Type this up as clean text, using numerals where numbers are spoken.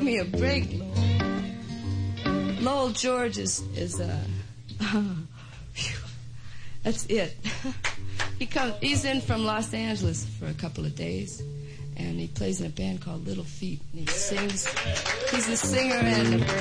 me a break, Lowell. Lowell George is that's it. He's in from Los Angeles for a couple of days, and he plays in a band called Little Feat, and he sings. He's a singer and a